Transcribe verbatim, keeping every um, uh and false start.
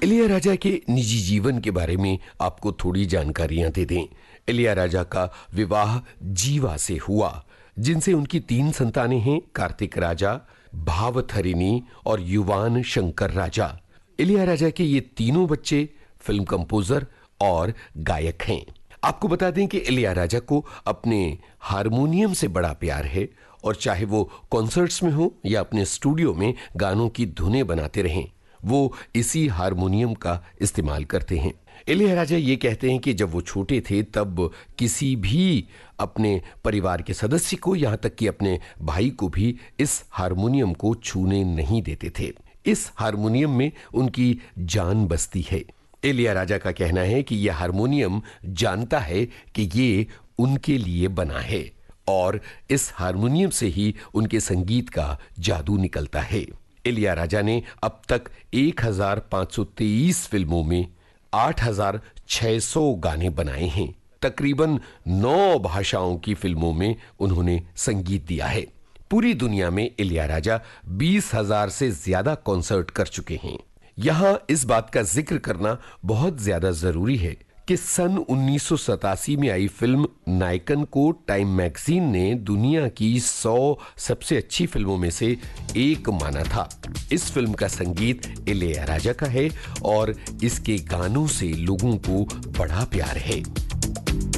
इलैयाराजा के निजी जीवन के बारे में आपको थोड़ी जानकारियां दे दें। इलैयाराजा का विवाह जीवा से हुआ, जिनसे उनकी तीन संतानें हैं, कार्तिक राजा, भावथरिणी और युवान शंकर राजा। इलैयाराजा के ये तीनों बच्चे फिल्म कंपोजर और गायक हैं। आपको बता दें कि इलैयाराजा को अपने हारमोनियम से बड़ा प्यार है और चाहे वो कॉन्सर्ट्स में हो या अपने स्टूडियो में गानों की धुनें बनाते रहें, वो इसी हारमोनियम का इस्तेमाल करते हैं। इलैयाराजा ये कहते हैं कि जब वो छोटे थे तब किसी भी अपने परिवार के सदस्य को, यहाँ तक कि अपने भाई को भी इस हारमोनियम को छूने नहीं देते थे। इस हारमोनियम में उनकी जान बसती है। इलैयाराजा का कहना है कि यह हारमोनियम जानता है कि ये उनके लिए बना है और इस हारमोनियम से ही उनके संगीत का जादू निकलता है। इलैयाराजा ने अब तक एक हज़ार पाँच सौ तेईस फिल्मों में आठ हज़ार छह सौ गाने बनाए हैं। तकरीबन नौ भाषाओं की फिल्मों में उन्होंने संगीत दिया है। पूरी दुनिया में इलैयाराजा बीस हज़ार से ज्यादा कॉन्सर्ट कर चुके हैं। यहां इस बात का जिक्र करना बहुत ज्यादा जरूरी है कि सन उन्नीस सौ सतासी में आई फिल्म नायकन को टाइम मैगजीन ने दुनिया की सौ सबसे अच्छी फिल्मों में से एक माना था। इस फिल्म का संगीत इलैयाराजा का है और इसके गानों से लोगों को बड़ा प्यार है।